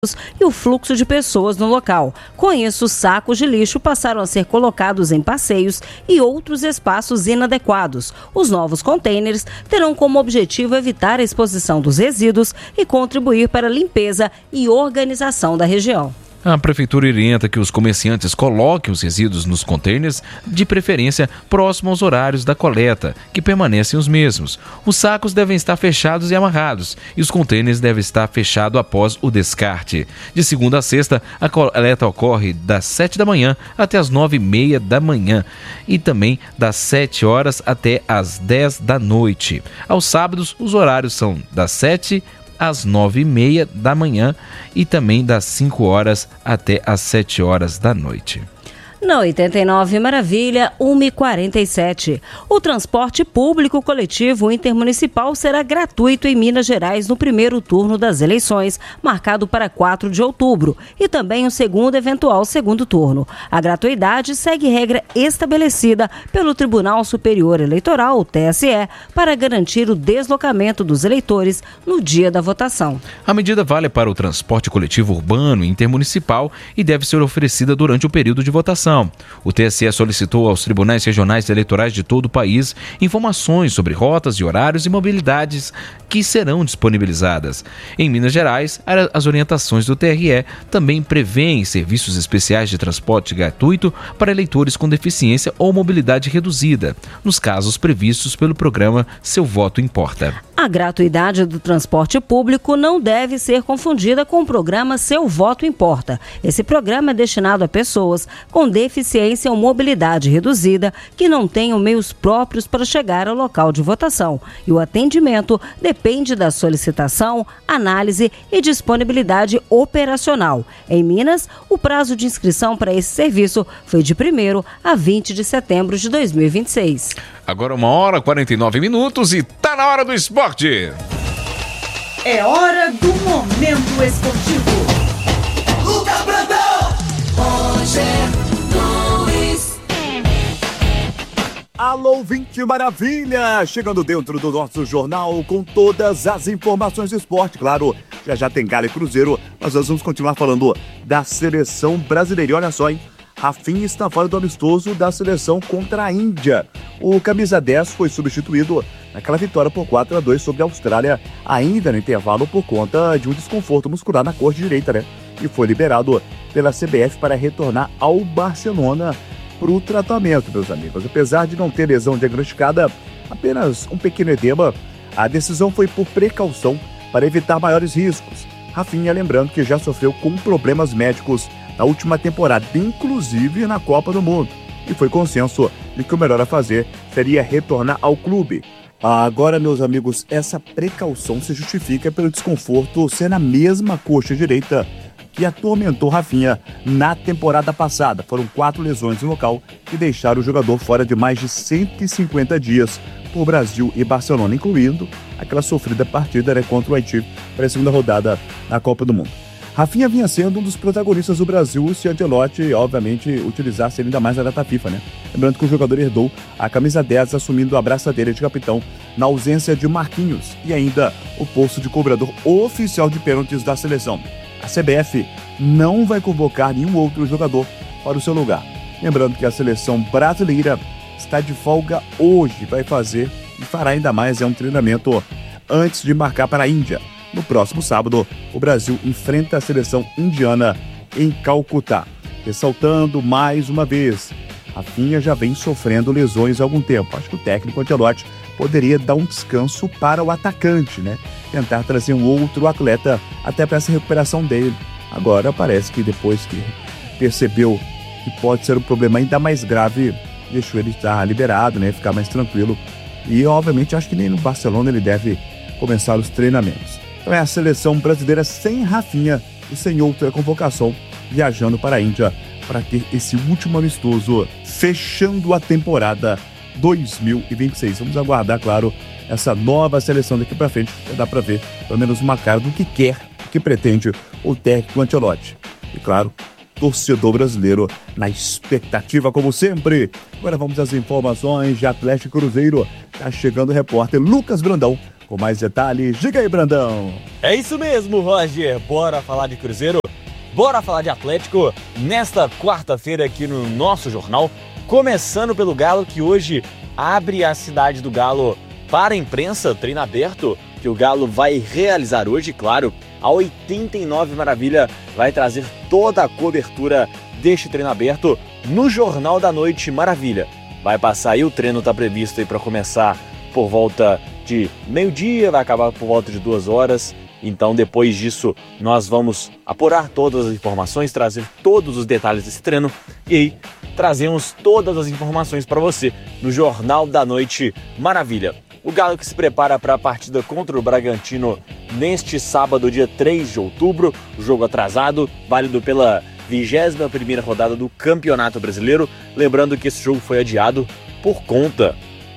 e o fluxo de pessoas no local. Com isso, sacos de lixo passaram a ser colocados em passeios e outros espaços inadequados. Os novos contêineres terão como objetivo evitar a exposição dos resíduos e contribuir para a limpeza e organização da região. A prefeitura orienta que os comerciantes coloquem os resíduos nos contêineres, de preferência próximo aos horários da coleta, que permanecem os mesmos. Os sacos devem estar fechados e amarrados, e os contêineres devem estar fechados após o descarte. De segunda a sexta, a coleta ocorre das 7 da manhã até as 9h30 da manhã, e também das 7 horas até as 10 da noite. Aos sábados, os horários são das 7 às 9h30 da manhã e também das 5 horas até às 7 horas da noite. Na 89 Maravilha, 1h47. O transporte público coletivo intermunicipal será gratuito em Minas Gerais no primeiro turno das eleições, marcado para 4 de outubro, e também o segundo eventual segundo turno. A gratuidade segue regra estabelecida pelo Tribunal Superior Eleitoral, o TSE, para garantir o deslocamento dos eleitores no dia da votação. A medida vale para o transporte coletivo urbano e intermunicipal e deve ser oferecida durante o período de votação. O TSE solicitou aos tribunais regionais eleitorais de todo o país informações sobre rotas e horários e mobilidades que serão disponibilizadas. Em Minas Gerais, as orientações do TRE também prevêem serviços especiais de transporte gratuito para eleitores com deficiência ou mobilidade reduzida, nos casos previstos pelo programa Seu Voto Importa. A gratuidade do transporte público não deve ser confundida com o programa Seu Voto Importa. Esse programa é destinado a pessoas com deficiência ou mobilidade reduzida que não tenham meios próprios para chegar ao local de votação. E o atendimento depende da solicitação, análise e disponibilidade operacional. Em Minas, o prazo de inscrição para esse serviço foi de 1º a 20 de setembro de 2026. Agora 1h49 e tá na hora do esporte. É hora do Momento Esportivo. Lucas Brandão, Roger Luiz. Alô, ouvinte maravilha! Chegando dentro do nosso jornal com todas as informações do esporte, claro. Já tem Galo e Cruzeiro, mas nós vamos continuar falando da seleção brasileira. E olha só, hein? Rafinha está fora do amistoso da seleção contra a Índia. O camisa 10 foi substituído naquela vitória por 4-2 sobre a Austrália, ainda no intervalo por conta de um desconforto muscular na coxa direita, né? E foi liberado pela CBF para retornar ao Barcelona para o tratamento, meus amigos. Apesar de não ter lesão diagnosticada, apenas um pequeno edema, a decisão foi por precaução para evitar maiores riscos. Rafinha, lembrando que já sofreu com problemas médicos na última temporada, inclusive na Copa do Mundo, e foi consenso de que o melhor a fazer seria retornar ao clube. Agora, meus amigos, essa precaução se justifica pelo desconforto ser na mesma coxa direita que atormentou Rafinha na temporada passada. Foram 4 lesões no local que deixaram o jogador fora de mais de 150 dias por Brasil e Barcelona, incluindo aquela sofrida partida, né, contra o Haiti para a segunda rodada na Copa do Mundo. Rafinha vinha sendo um dos protagonistas do Brasil se Ancelotti, obviamente, utilizasse ele ainda mais na data FIFA, né? Lembrando que o jogador herdou a camisa 10, assumindo a braçadeira de capitão na ausência de Marquinhos e ainda o posto de cobrador oficial de pênaltis da seleção. A CBF não vai convocar nenhum outro jogador para o seu lugar. Lembrando que a seleção brasileira está de folga hoje, vai fazer e fará ainda mais um treinamento antes de marcar para a Índia. No próximo sábado, o Brasil enfrenta a seleção indiana em Calcutá. Ressaltando mais uma vez, Rafinha já vem sofrendo lesões há algum tempo. Acho que o técnico Ancelotti poderia dar um descanso para o atacante, né? Tentar trazer um outro atleta até para essa recuperação dele. Agora parece que depois que percebeu que pode ser um problema ainda mais grave, deixou ele estar liberado, né? Ficar mais tranquilo. E obviamente acho que nem no Barcelona ele deve começar os treinamentos. Então é a seleção brasileira sem Rafinha e sem outra convocação, viajando para a Índia para ter esse último amistoso, fechando a temporada 2026. Vamos aguardar, claro, essa nova seleção daqui para frente, que dá para ver pelo menos uma cara do que quer, o que pretende o técnico Ancelotti. E claro, torcedor brasileiro na expectativa como sempre. Agora vamos às informações de Atlético e Cruzeiro. Tá chegando o repórter Lucas Brandão com mais detalhes. Diga aí, Brandão. É isso mesmo, Roger. Bora falar de Cruzeiro, bora falar de Atlético nesta quarta-feira aqui no nosso jornal. Começando pelo Galo, que hoje abre a cidade do Galo para a imprensa, treino aberto que o Galo vai realizar hoje, claro. A 89 Maravilha vai trazer toda a cobertura deste treino aberto no Jornal da Noite Maravilha. Vai passar aí, o treino está previsto aí para começar por volta de meio-dia, vai acabar por volta de 2 horas. Então, depois disso, nós vamos apurar todas as informações, trazer todos os detalhes desse treino e aí trazemos todas as informações para você no Jornal da Noite Maravilha. O Galo que se prepara para a partida contra o Bragantino neste sábado, dia 3 de outubro, jogo atrasado, válido pela 21ª rodada do Campeonato Brasileiro. Lembrando que esse jogo foi adiado por conta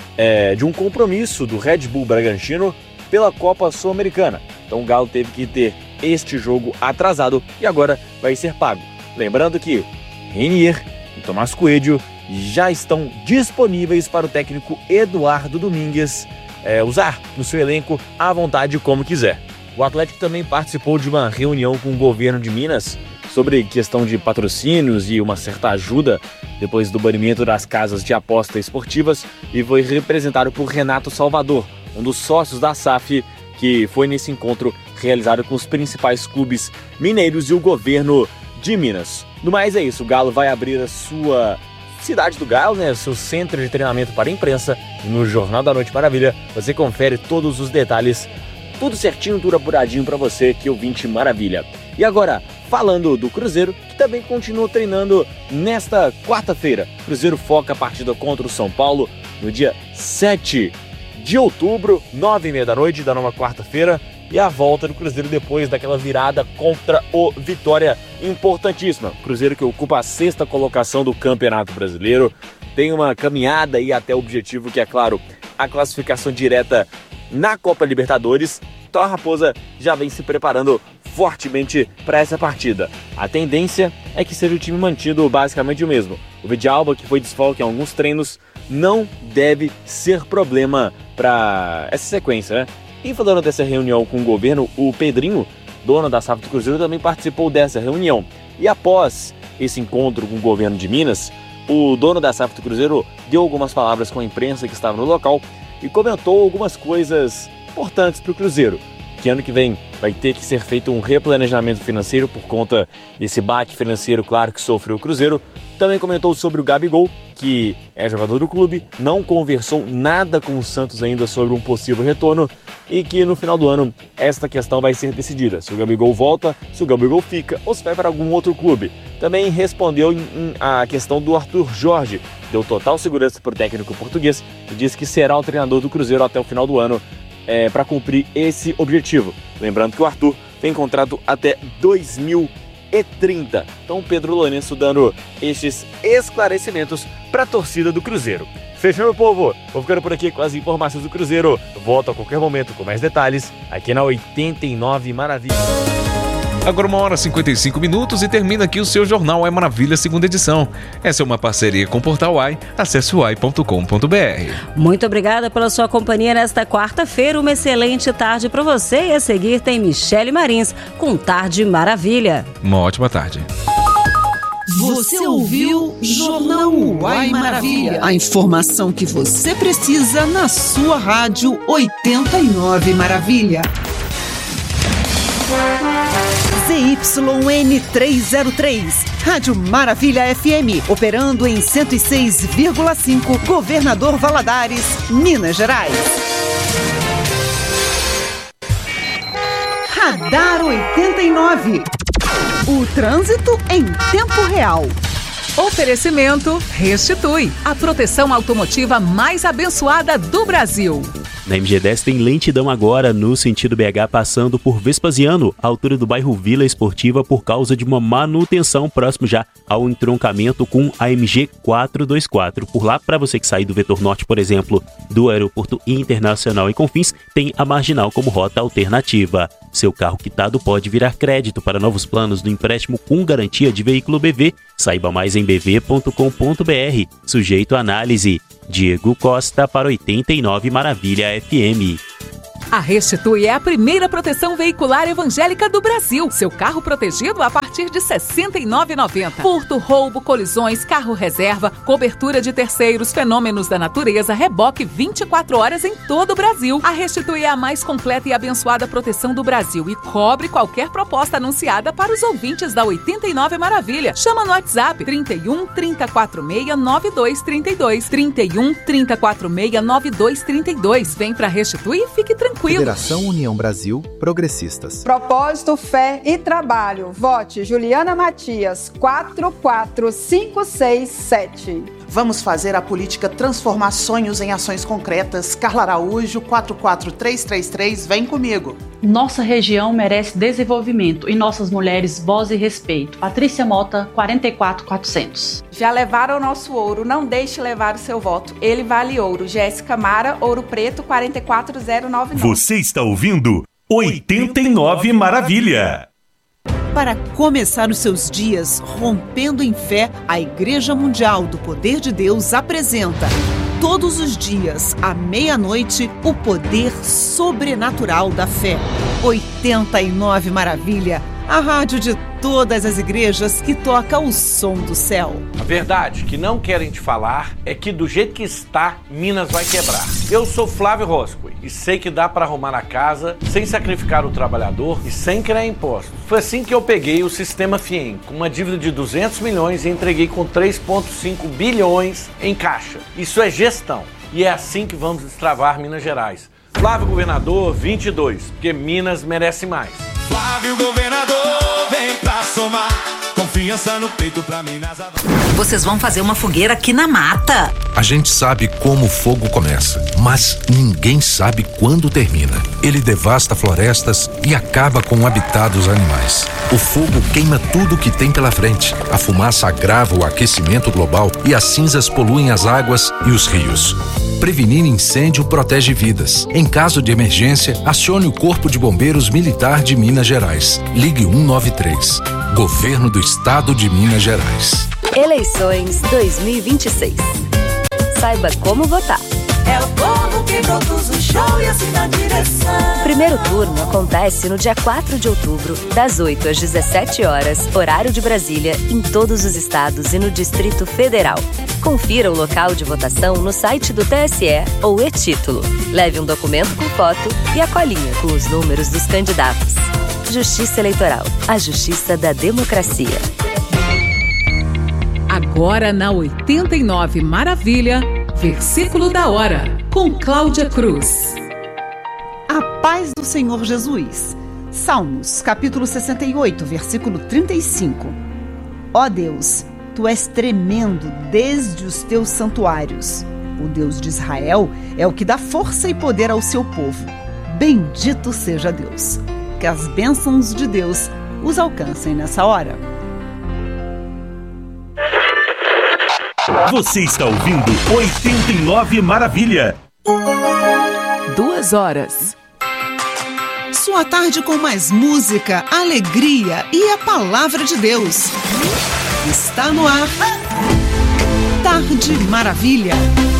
de um compromisso do Red Bull Bragantino pela Copa Sul-Americana. Então o Galo teve que ter este jogo atrasado e agora vai ser pago. Lembrando que Renier e Tomás Coelho já estão disponíveis para o técnico Eduardo Domingues usar no seu elenco à vontade como quiser. O Atlético também participou de uma reunião com o governo de Minas sobre questão de patrocínios e uma certa ajuda depois do banimento das casas de aposta esportivas e foi representado por Renato Salvador, um dos sócios da SAF, que foi nesse encontro realizado com os principais clubes mineiros e o governo de Minas. No mais é isso, o Galo vai abrir a sua Cidade do Galo, né, seu centro de treinamento para a imprensa, e no Jornal da Noite Maravilha você confere todos os detalhes, tudo certinho, tudo apuradinho para você, que ouvinte maravilha. E agora, falando do Cruzeiro, que também continua treinando nesta quarta-feira. O Cruzeiro foca a partida contra o São Paulo no dia 7 de outubro, 9h30 da noite, da nova quarta-feira, e a volta do Cruzeiro depois daquela virada contra o Vitória importantíssima. Cruzeiro que ocupa a 6ª colocação do Campeonato Brasileiro, tem uma caminhada aí até o objetivo, que é claro, a classificação direta na Copa Libertadores. Então a Raposa já vem se preparando fortemente para essa partida. A tendência é que seja o time mantido basicamente o mesmo. O Vidalba, que foi desfalque em alguns treinos, não deve ser problema para essa sequência, né? E falando dessa reunião com o governo, o Pedrinho, dono da SAF do Cruzeiro, também participou dessa reunião. E após esse encontro com o governo de Minas, o dono da SAF do Cruzeiro deu algumas palavras com a imprensa que estava no local e comentou algumas coisas importantes para o Cruzeiro. Que ano que vem vai ter que ser feito um replanejamento financeiro por conta desse baque financeiro, claro, que sofreu o Cruzeiro. Também comentou sobre o Gabigol, que é jogador do clube, não conversou nada com o Santos ainda sobre um possível retorno e que no final do ano esta questão vai ser decidida. Se o Gabigol volta, se o Gabigol fica ou se vai para algum outro clube. Também respondeu a questão do Arthur Jorge, deu total segurança para o técnico português e disse que será o treinador do Cruzeiro até o final do ano para cumprir esse objetivo. Lembrando que o Arthur tem contrato até 2030. Então Pedro Lourenço dando estes esclarecimentos para a torcida do Cruzeiro. Fechou, meu povo? Vou ficando por aqui com as informações do Cruzeiro. Volto a qualquer momento com mais detalhes aqui na 89 Maravilha. Agora 1h55 e termina aqui o seu Jornal É Maravilha, segunda edição. Essa é uma parceria com o Portal Uai. Acesse uai.com.br. Muito obrigada pela sua companhia nesta quarta-feira. Uma excelente tarde para você. E a seguir tem Michele Marins com Tarde Maravilha. Uma ótima tarde. Você ouviu Jornal Uai Maravilha. A informação que você precisa na sua rádio 89 Maravilha. ZYN 303, Rádio Maravilha FM, operando em 106,5, Governador Valadares, Minas Gerais. Radar 89. O trânsito em tempo real. Oferecimento Restitui, a proteção automotiva mais abençoada do Brasil. Na MG10 tem lentidão agora no sentido BH passando por Vespasiano, à altura do bairro Vila Esportiva, por causa de uma manutenção próximo já ao entroncamento com a MG 424. Por lá, para você que sair do vetor norte, por exemplo, do Aeroporto Internacional em Confins, tem a Marginal como rota alternativa. Seu carro quitado pode virar crédito para novos planos do empréstimo com garantia de veículo BV. Saiba mais em bv.com.br, sujeito à análise. Diego Costa para 89 Maravilha FM. A Restitui é a primeira proteção veicular evangélica do Brasil. Seu carro protegido a partir de R$ 69,90. Furto, roubo, colisões, carro reserva, cobertura de terceiros, fenômenos da natureza, reboque 24 horas em todo o Brasil. A Restitui é a mais completa e abençoada proteção do Brasil e cobre qualquer proposta anunciada para os ouvintes da 89 Maravilha. Chama no WhatsApp 31 346 9232. 31 346 9232. Vem pra Restitui e fique tranquilo. Federação União Brasil Progressistas. Propósito, fé e trabalho. Vote Juliana Matias, 44567. Vamos fazer a política transformar sonhos em ações concretas. Carla Araújo, 44333, vem comigo. Nossa região merece desenvolvimento e nossas mulheres voz e respeito. Patrícia Mota, 44400. Já levaram o nosso ouro, não deixe levar o seu voto. Ele vale ouro. Jéssica Mara, Ouro Preto, 44099. Você está ouvindo 89 Maravilha. Para começar os seus dias rompendo em fé, a Igreja Mundial do Poder de Deus apresenta todos os dias, à meia-noite, o poder sobrenatural da fé. 89 Maravilha, a rádio de todas as igrejas que toca o som do céu. A verdade que não querem te falar é que do jeito que está, Minas vai quebrar. Eu sou Flávio Roscoe e sei que dá para arrumar a casa sem sacrificar o trabalhador e sem criar impostos. Foi assim que eu peguei o Sistema FIEM, com uma dívida de 200 milhões e entreguei com 3,5 bilhões em caixa. Isso é gestão e é assim que vamos destravar Minas Gerais. Flávio Governador 22, porque Minas merece mais. Flávio Governador, vem pra somar. Confiança no peito pra Minas. Vocês vão fazer uma fogueira aqui na mata. A gente sabe como o fogo começa, mas ninguém sabe quando termina. Ele devasta florestas e acaba com o habitat dos animais. O fogo queima tudo que tem pela frente. A fumaça agrava o aquecimento global e as cinzas poluem as águas e os rios. Prevenir incêndio protege vidas. Em caso de emergência, acione o Corpo de Bombeiros Militar de Minas Gerais. Ligue 193. Governo do Estado de Minas Gerais. Eleições 2026. Saiba como votar. É o povo que produz o show e assim na direção. O primeiro turno acontece no dia 4 de outubro, das 8 às 17 horas, horário de Brasília, em todos os estados e no Distrito Federal. Confira o local de votação no site do TSE ou e-título. Leve um documento com foto e a colinha com os números dos candidatos. Justiça Eleitoral, a justiça da democracia. Agora na 89 Maravilha, versículo da hora, com Cláudia Cruz. A paz do Senhor Jesus. Salmos, capítulo 68, versículo 35. Ó Deus, Tu és tremendo desde os Teus santuários. O Deus de Israel é o que dá força e poder ao seu povo. Bendito seja Deus. Que as bênçãos de Deus os alcancem nessa hora. Você está ouvindo 89 Maravilha. 2 horas. Sua tarde com mais música, alegria e a palavra de Deus. Está no ar. Tarde Maravilha.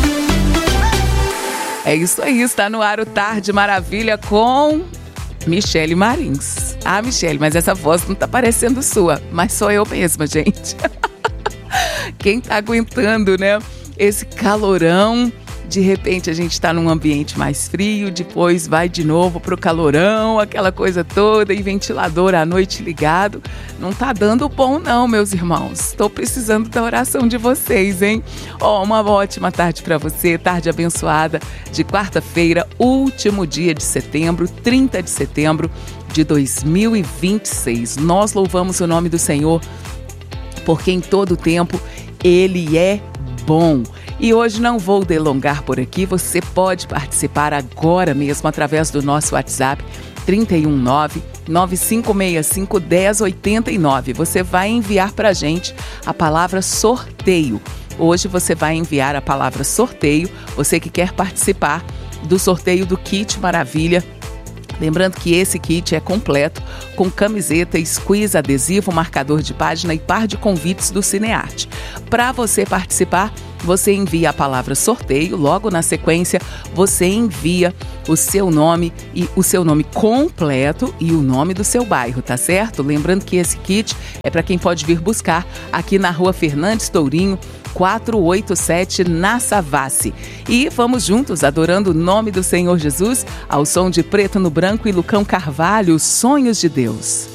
É isso aí, está no ar o Tarde Maravilha com Michele Marins. Ah, Michele, mas essa voz não tá parecendo sua, mas sou eu mesma, gente. Quem tá aguentando, né? Esse calorão, de repente a gente tá num ambiente mais frio, depois vai de novo pro calorão, aquela coisa toda, e ventilador à noite ligado. Não tá dando bom não, meus irmãos. Tô precisando da oração de vocês, hein? Ó, uma ótima tarde pra você, tarde abençoada de quarta-feira, último dia de setembro, 30 de setembro de 2026. Nós louvamos o nome do Senhor, porque em todo tempo Ele é bom. E hoje não vou delongar por aqui, você pode participar agora mesmo através do nosso WhatsApp 319-9565-1089. Você vai enviar para a gente a palavra sorteio. Hoje você vai enviar a palavra sorteio, você que quer participar do sorteio do Kit Maravilha. Lembrando que esse kit é completo, com camiseta, squeeze, adesivo, marcador de página e par de convites do Cinearte. Para você participar, você envia a palavra sorteio, logo na sequência você envia o seu nome e o seu nome completo e o nome do seu bairro, tá certo? Lembrando que esse kit é para quem pode vir buscar aqui na Rua Fernandes Tourinho, 487, na Savassi. E vamos juntos adorando o nome do Senhor Jesus ao som de Preto no Branco e Lucão Carvalho, Sonhos de Deus.